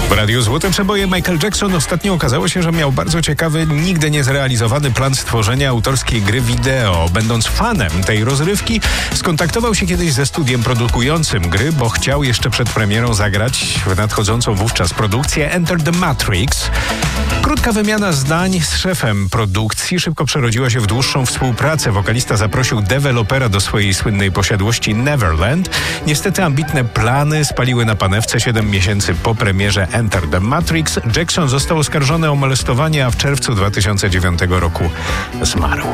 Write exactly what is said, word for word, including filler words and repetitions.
W Radiu Złote Przeboje Michael Jackson ostatnio okazało się, że miał bardzo ciekawy, nigdy niezrealizowany plan stworzenia autorskiej gry wideo. Będąc fanem tej rozrywki, skontaktował się kiedyś ze studiem produkującym gry, bo chciał jeszcze przed premierą zagrać w nadchodzącą wówczas produkcję Enter the Matrix. Krótka wymiana zdań z szefem produkcji szybko przerodziła się w dłuższą współpracę. Wokalista zaprosił dewelopera do swojej słynnej posiadłości Neverland. Niestety ambitne plany spaliły na panewce. Siedem miesięcy po premierze Enter the Matrix Jackson został oskarżony o molestowanie, a w czerwcu dwa tysiące dziewiątego roku zmarł.